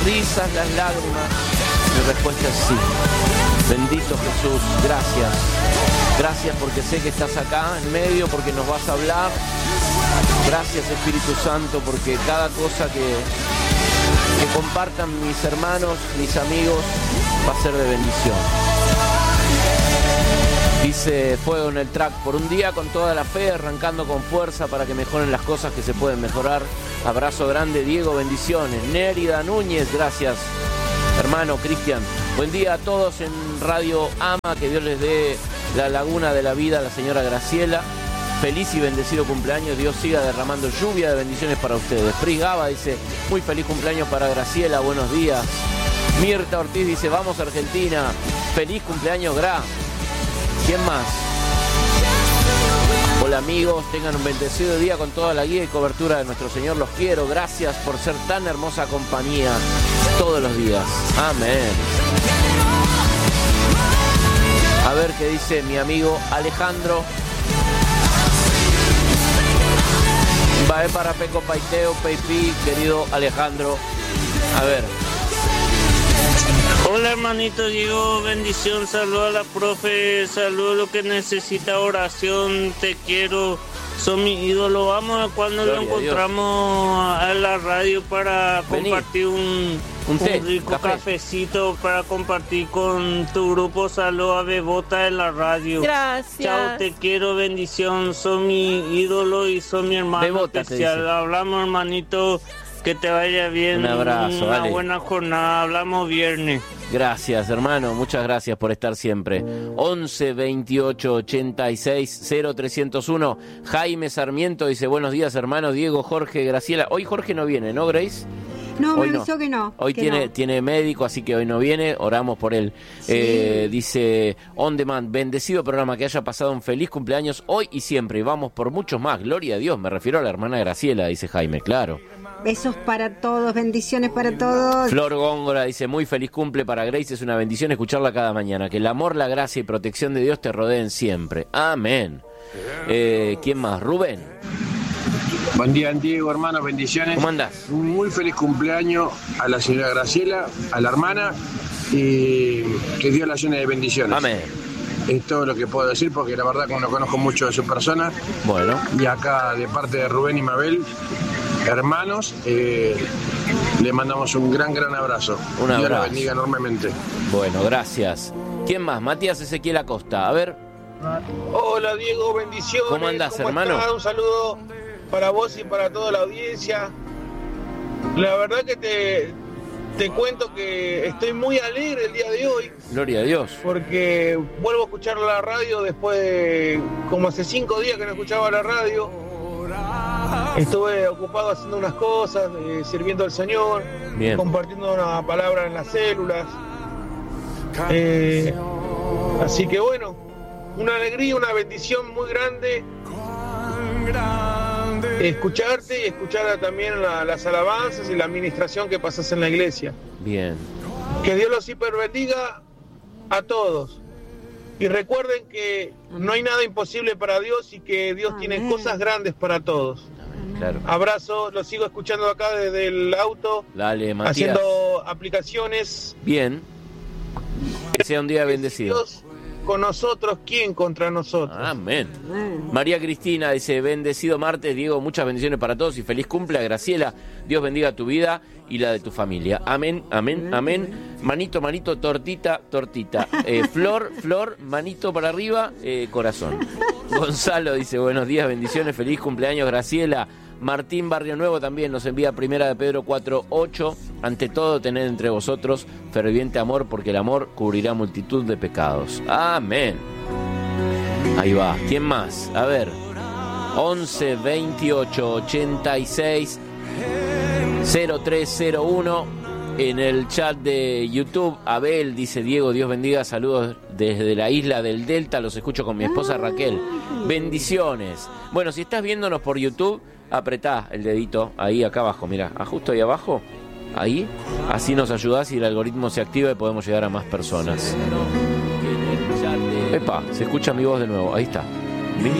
risas, las lágrimas. Mi respuesta es sí. Bendito Jesús, gracias. Gracias porque sé que estás acá en medio, porque nos vas a hablar. Gracias Espíritu Santo, porque cada cosa que compartan mis hermanos, mis amigos, va a ser de bendición. Dice Fuego en el track, por un día con toda la fe, arrancando con fuerza para que mejoren las cosas que se pueden mejorar. Abrazo grande, Diego, bendiciones. Nérida Núñez, gracias, hermano Cristian. Buen día a todos en Radio Ama, que Dios les dé la laguna de la vida a la señora Graciela. Feliz y bendecido cumpleaños, Dios siga derramando lluvia de bendiciones para ustedes. Pris Gaba dice, muy feliz cumpleaños para Graciela, buenos días. Mirta Ortiz dice, vamos Argentina, feliz cumpleaños Gra. ¿Quién más? Hola amigos, tengan un bendecido día con toda la guía y cobertura de nuestro Señor, los quiero, gracias por ser tan hermosa compañía todos los días, amén. A ver qué dice mi amigo Alejandro. Va para Peco Paiteo, Peipi, querido Alejandro. A ver. Hola hermanito Diego, bendición, saludo a la profe, saludo lo que necesita oración, te quiero, son mi ídolo. Vamos a cuando lo encontramos a la radio para compartir un rico cafecito para compartir con tu grupo. Saludo a Bebota en la radio. Gracias. Chao, te quiero, bendición, son mi ídolo y son mi hermano Bebota, especial. Hablamos hermanito, que te vaya bien. Un abrazo, una dale. buena jornada, hablamos viernes. Gracias, hermano, muchas gracias por estar siempre. 11 28 86 0301. Jaime Sarmiento dice, buenos días, hermano Diego, Jorge, Graciela. Hoy Jorge no viene, ¿no, Grace? No, Hoy me avisó que no. Hoy que tiene médico, así que hoy no viene, oramos por él. Sí. Dice, On Demand, bendecido programa, que haya pasado un feliz cumpleaños hoy y siempre, y vamos por muchos más, gloria a Dios. Me refiero a la hermana Graciela, dice Jaime, claro. Besos para todos, bendiciones para todos. Flor Góngora dice, muy feliz cumple para Grace, es una bendición escucharla cada mañana, que el amor, la gracia y protección de Dios te rodeen siempre, amén. ¿Quién más? Rubén. Buen día, Diego, hermano, bendiciones. ¿Cómo andás? Un muy feliz cumpleaños a la señora Graciela, a la hermana, y que Dios la llene de bendiciones. Amén. Es todo lo que puedo decir, porque la verdad que no conozco mucho de su persona. Bueno. Y acá, de parte de Rubén y Mabel, hermanos, le mandamos un gran abrazo. Un abrazo. Dios la bendiga enormemente. Bueno, gracias. ¿Quién más? Matías Ezequiel Acosta, a ver. Hola Diego, bendiciones. ¿Cómo andás, ¿Cómo hermano? estás? Un saludo para vos y para toda la audiencia. La verdad que te cuento que estoy muy alegre el día de hoy. Gloria a Dios. Porque vuelvo a escuchar la radio después de como hace 5 días que no escuchaba la radio. Estuve ocupado haciendo unas cosas, sirviendo al Señor, Bien. compartiendo una palabra en las células. Así que bueno, una alegría, una bendición muy grande escucharte y escuchar también las alabanzas y la administración que pasas en la iglesia. Bien. Que Dios los hiperbendiga a todos. Y recuerden que no hay nada imposible para Dios y que Dios tiene cosas grandes para todos. Claro. Abrazo, los sigo escuchando acá desde el auto. Dale, Matías. Haciendo aplicaciones. Bien. Que sea un día bendecido. Dios con nosotros, ¿quién contra nosotros? Amén. María Cristina dice, bendecido martes, Diego, muchas bendiciones para todos y feliz cumple a Graciela. Dios bendiga tu vida y la de tu familia. Amén, amén, amén. Manito, manito, tortita, tortita. Flor, manito para arriba, corazón. Gonzalo dice, buenos días, bendiciones, feliz cumpleaños, Graciela. Martín Barrio Nuevo también nos envía primera de Pedro 4:8. Ante todo, tened entre vosotros ferviente amor, porque el amor cubrirá multitud de pecados. Amén. Ahí va. ¿Quién más? A ver. 11 28 86 0301. En el chat de YouTube, Abel dice, Diego, Dios bendiga, saludos desde la isla del Delta, los escucho con mi esposa Raquel. Bendiciones. Bueno, si estás viéndonos por YouTube, apretá el dedito ahí acá abajo, mirá, justo ahí abajo, ahí, así nos ayudás y el algoritmo se activa y podemos llegar a más personas. Epa, se escucha mi voz de nuevo, ahí está.